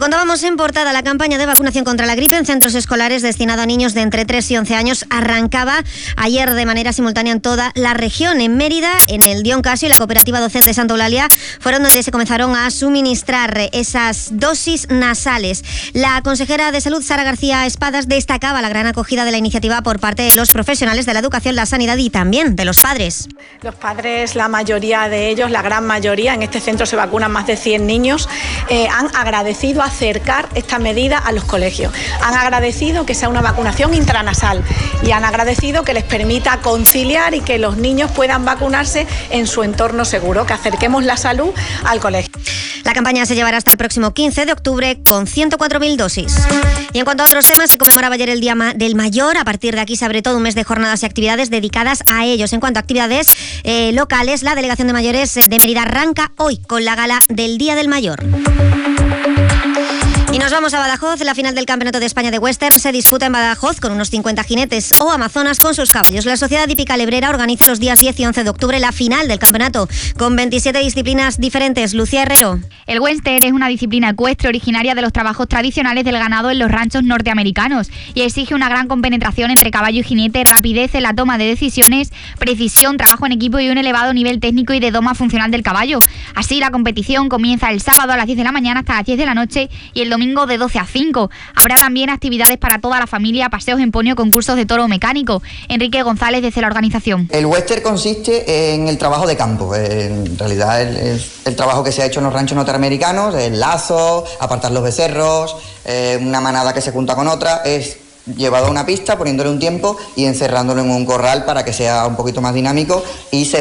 Contábamos en portada, la campaña de vacunación contra la gripe en centros escolares destinado a niños de entre 3 y 11 años arrancaba ayer de manera simultánea en toda la región. En Mérida, en el Dion Casio y la cooperativa docente Santa Eulalia fueron donde se comenzaron a suministrar esas dosis nasales. La consejera de Salud, Sara García Espadas, destacaba la gran acogida de la iniciativa por parte de los profesionales de la educación, la sanidad y también de los padres. Los padres, la mayoría de ellos, la gran mayoría, en este centro se vacunan más de 100 niños, han agradecido acercar esta medida a los colegios. Han agradecido que sea una vacunación intranasal y han agradecido que les permita conciliar y que los niños puedan vacunarse en su entorno seguro, que acerquemos la salud al colegio. La campaña se llevará hasta el próximo 15 de octubre con 104.000 dosis. Y en cuanto a otros temas, se conmemoraba ayer el Día del Mayor. A partir de aquí se abre todo un mes de jornadas y actividades dedicadas a ellos. En cuanto a actividades locales, la Delegación de Mayores de Mérida arranca hoy con la gala del Día del Mayor. Y nos vamos a Badajoz. La final del Campeonato de España de Western se disputa en Badajoz con unos 50 jinetes o amazonas con sus caballos. La Sociedad Hípica Lebrera organiza los días 10 y 11 de octubre la final del campeonato con 27 disciplinas diferentes. Lucía Herrero. El Western es una disciplina ecuestre originaria de los trabajos tradicionales del ganado en los ranchos norteamericanos y exige una gran compenetración entre caballo y jinete, rapidez en la toma de decisiones, precisión, trabajo en equipo y un elevado nivel técnico y de doma funcional del caballo. Así, la competición comienza el sábado a las 10 de la mañana hasta las 10 de la noche y el domingo de 12 a 5. Habrá también actividades para toda la familia, paseos en ponio, concursos de toro mecánico. Enrique González, desde la organización. El Western consiste en el trabajo de campo. En realidad el trabajo que se ha hecho en los ranchos norteamericanos, el lazo, apartar los becerros, una manada que se junta con otra, es llevado a una pista, poniéndole un tiempo y encerrándolo en un corral para que sea un poquito más dinámico y se